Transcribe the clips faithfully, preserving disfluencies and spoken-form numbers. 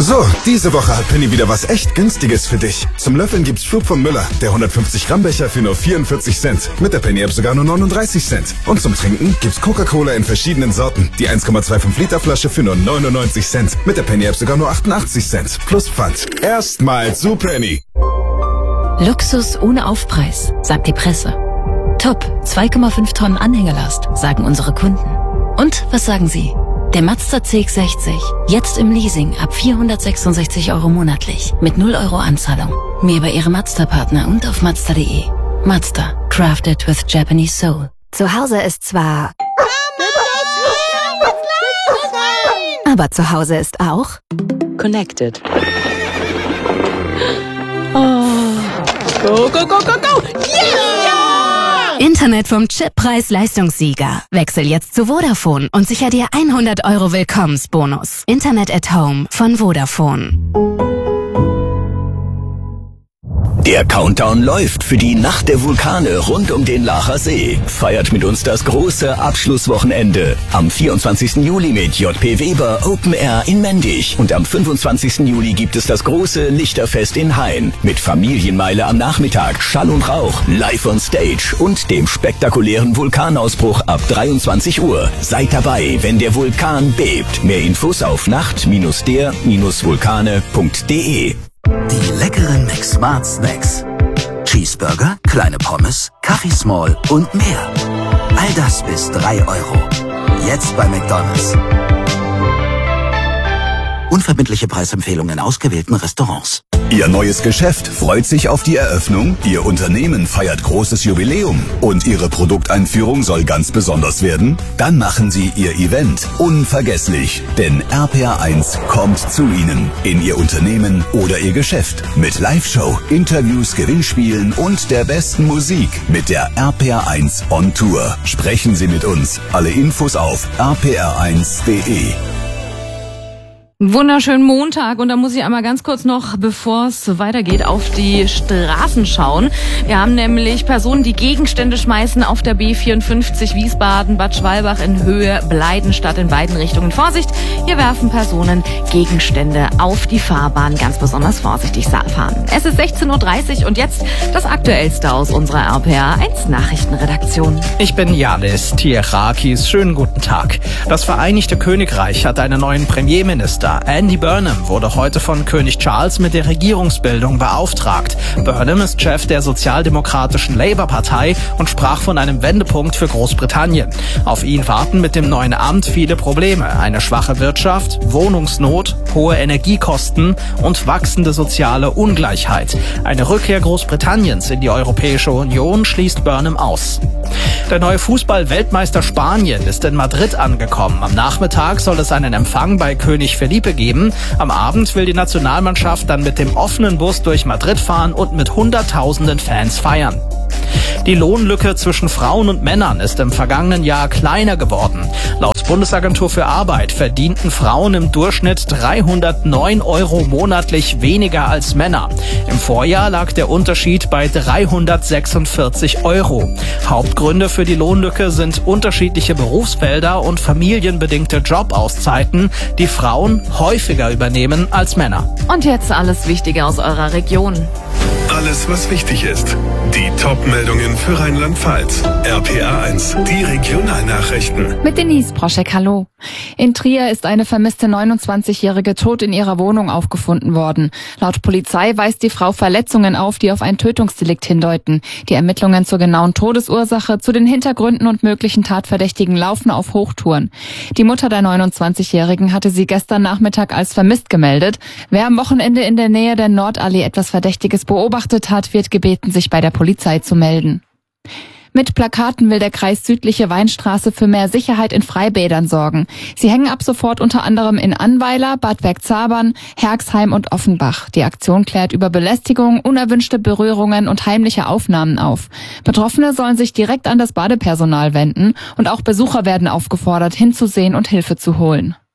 So, diese Woche hat Penny wieder was echt Günstiges für dich. Zum Löffeln gibt's Schub von Müller, der hundertfünfzig Gramm Becher für nur vierundvierzig Cent. Mit der Penny-App sogar nur neununddreißig Cent. Und zum Trinken gibt's Coca-Cola in verschiedenen Sorten. Die eins Komma fünfundzwanzig Liter Flasche für nur neunundneunzig Cent. Mit der Penny-App sogar nur achtundachtzig Cent. Plus Pfand. Erstmal zu Penny. Luxus ohne Aufpreis, sagt die Presse. Top, zwei Komma fünf Tonnen Anhängelast, sagen unsere Kunden. Und was sagen Sie? Der Mazda C X sechzig, jetzt im Leasing ab vierhundertsechsundsechzig Euro monatlich, mit null Euro Anzahlung. Mehr bei Ihrem Mazda-Partner und auf Mazda punkt de. Mazda, crafted with Japanese soul. Zu Hause ist zwar... Aber zu Hause ist auch... Connected. Oh. Go, go, go, go, go! Yeah! Internet vom Chip Preis-Leistungssieger. Wechsel jetzt zu Vodafone und sicher dir hundert Euro Willkommensbonus. Internet at Home von Vodafone. Der Countdown läuft für die Nacht der Vulkane rund um den Laacher See. Feiert mit uns das große Abschlusswochenende. Am vierundzwanzigsten Juli mit J P Weber Open Air in Mendig. Und am fünfundzwanzigsten Juli gibt es das große Lichterfest in Hain. Mit Familienmeile am Nachmittag, Schall und Rauch, live on stage und dem spektakulären Vulkanausbruch ab dreiundzwanzig Uhr. Seid dabei, wenn der Vulkan bebt. Mehr Infos auf nacht der vulkane punkt de. Die leckeren McSmart Snacks. Cheeseburger, kleine Pommes, Kaffee Small und mehr. All das bis drei Euro. Jetzt bei McDonald's. Unverbindliche Preisempfehlungen in ausgewählten Restaurants. Ihr neues Geschäft freut sich auf die Eröffnung, Ihr Unternehmen feiert großes Jubiläum und Ihre Produkteinführung soll ganz besonders werden? Dann machen Sie Ihr Event unvergesslich, denn R P R eins kommt zu Ihnen, in Ihr Unternehmen oder Ihr Geschäft. Mit Live-Show, Interviews, Gewinnspielen und der besten Musik mit der R P R eins on Tour. Sprechen Sie mit uns. Alle Infos auf r p r eins punkt de. Wunderschönen Montag, und da muss ich einmal ganz kurz noch, bevor es weitergeht, auf die Straßen schauen. Wir haben nämlich Personen, die Gegenstände schmeißen auf der B vierundfünfzig Wiesbaden, Bad Schwalbach in Höhe Bleidenstadt in beiden Richtungen. Vorsicht, hier werfen Personen Gegenstände auf die Fahrbahn. Ganz besonders vorsichtig fahren. Es ist sechzehn Uhr dreißig und jetzt das Aktuellste aus unserer R P R eins Nachrichtenredaktion. Ich bin Janis Tierakis. Schönen guten Tag. Das Vereinigte Königreich hat einen neuen Premierminister. Andy Burnham wurde heute von König Charles mit der Regierungsbildung beauftragt. Burnham ist Chef der sozialdemokratischen Labour-Partei und sprach von einem Wendepunkt für Großbritannien. Auf ihn warten mit dem neuen Amt viele Probleme. Eine schwache Wirtschaft, Wohnungsnot, hohe Energiekosten und wachsende soziale Ungleichheit. Eine Rückkehr Großbritanniens in die Europäische Union schließt Burnham aus. Der neue Fußball-Weltmeister Spanien ist in Madrid angekommen. Am Nachmittag soll es einen Empfang bei König Felipe geben. Am Abend will die Nationalmannschaft dann mit dem offenen Bus durch Madrid fahren und mit hunderttausenden Fans feiern. Die Lohnlücke zwischen Frauen und Männern ist im vergangenen Jahr kleiner geworden. Laut Bundesagentur für Arbeit verdienten Frauen im Durchschnitt dreihundertneun Euro monatlich weniger als Männer. Im Vorjahr lag der Unterschied bei dreihundertsechsundvierzig Euro. Hauptgründe für die Lohnlücke sind unterschiedliche Berufsfelder und familienbedingte Jobauszeiten, die Frauen häufiger übernehmen als Männer. Und jetzt alles Wichtige aus eurer Region. Alles, was wichtig ist. Die Top-Meldungen für Rheinland-Pfalz. R P R eins, die Regionalnachrichten. Mit Denise Proschek, hallo. In Trier ist eine vermisste neunundzwanzigjährige tot in ihrer Wohnung aufgefunden worden. Laut Polizei weist die Frau Verletzungen auf, die auf ein Tötungsdelikt hindeuten. Die Ermittlungen zur genauen Todesursache, zu den Hintergründen und möglichen Tatverdächtigen laufen auf Hochtouren. Die Mutter der neunundzwanzigjährigen hatte sie gestern Nachmittag als vermisst gemeldet. Wer am Wochenende in der Nähe der Nordallee etwas Verdächtiges beobachtet hat, wird gebeten, sich bei der Polizei zu melden. Mit Plakaten will der Kreis Südliche Weinstraße für mehr Sicherheit in Freibädern sorgen. Sie hängen ab sofort unter anderem in Annweiler, Bad Bergzabern, Herxheim und Offenbach. Die Aktion klärt über Belästigung, unerwünschte Berührungen und heimliche Aufnahmen auf. Betroffene sollen sich direkt an das Badepersonal wenden und auch Besucher werden aufgefordert, hinzusehen und Hilfe zu holen.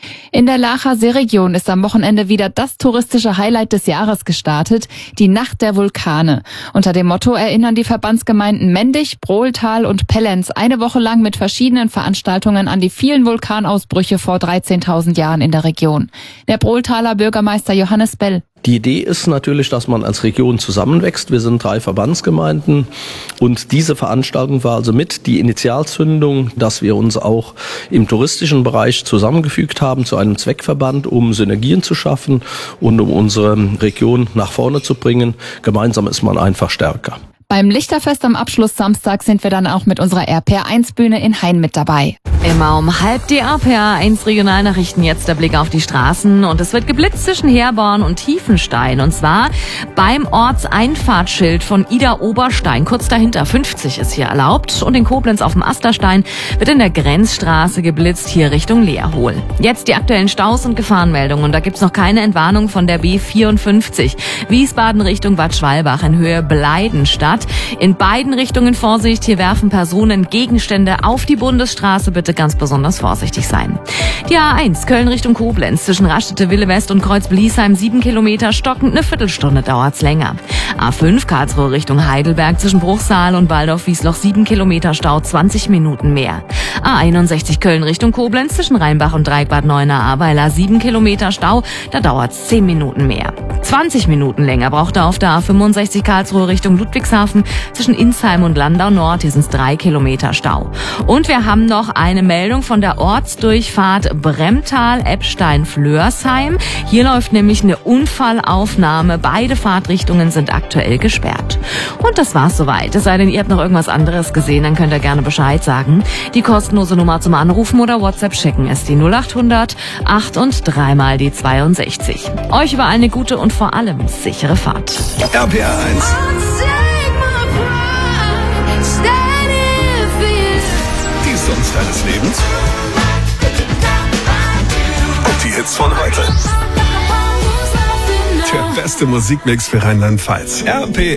In der Lacher Seeregion ist am Wochenende wieder das touristische Highlight des Jahres gestartet, die Nacht der Vulkane. Unter dem Motto erinnern die Verbandsgemeinden Mendig, Brohltal und Pellenz eine Woche lang mit verschiedenen Veranstaltungen an die vielen Vulkanausbrüche vor dreizehntausend Jahren in der Region. Der Brohltaler Bürgermeister Johannes Bell. Die Idee ist natürlich, dass man als Region zusammenwächst. Wir sind drei Verbandsgemeinden und diese Veranstaltung war also mit die Initialzündung, dass wir uns auch im touristischen Bereich zusammengefügt haben zu einem Zweckverband, um Synergien zu schaffen und um unsere Region nach vorne zu bringen. Gemeinsam ist man einfach stärker. Beim Lichterfest am Abschlusssamstag sind wir dann auch mit unserer R P R eins Bühne in Hain mit dabei. Immer um halb die R P R eins Regionalnachrichten, jetzt der Blick auf die Straßen und es wird geblitzt zwischen Herborn und Tiefenstein und zwar beim Ortseinfahrtsschild von Ida Oberstein, kurz dahinter, fünfzig ist hier erlaubt und in Koblenz auf dem Asterstein wird in der Grenzstraße geblitzt, hier Richtung Leerhohl. Jetzt die aktuellen Staus und Gefahrenmeldungen und da gibt's noch keine Entwarnung von der B vierundfünfzig, Wiesbaden Richtung Bad Schwalbach in Höhe Bleidenstadt. In beiden Richtungen Vorsicht, hier werfen Personen Gegenstände auf die Bundesstraße, bitte ganz besonders vorsichtig sein. Die A eins Köln Richtung Koblenz zwischen Raststätte-Wille West und Kreuz-Bliesheim sieben Kilometer stockend, eine Viertelstunde dauert's länger. A fünf Karlsruhe Richtung Heidelberg zwischen Bruchsal und Waldorf-Wiesloch sieben Kilometer Stau, zwanzig Minuten mehr. A einundsechzig Köln Richtung Koblenz zwischen Rheinbach und Dreieckbad Neuenahr-Ahrweiler sieben Kilometer Stau, da dauert's zehn Minuten mehr. zwanzig Minuten länger braucht er auf der A fünfundsechzig Karlsruhe Richtung Ludwigshafen zwischen Insheim und Landau Nord, hier sind's drei Kilometer Stau. Und wir haben noch eine Meldung von der Ortsdurchfahrt Bremtal-Eppstein-Flörsheim. Hier läuft nämlich eine Unfallaufnahme. Beide Fahrtrichtungen sind aktuell gesperrt. Und das war's soweit. Es sei denn, ihr habt noch irgendwas anderes gesehen, dann könnt ihr gerne Bescheid sagen. Die kostenlose Nummer zum Anrufen oder WhatsApp schicken ist die null acht hundert acht und dreimal die zweiundsechzig. Euch über eine gute und vor allem sichere Fahrt. R P R eins. Die Songs deines Lebens. Und die Hits von heute. Der beste Musikmix für Rheinland-Pfalz. R P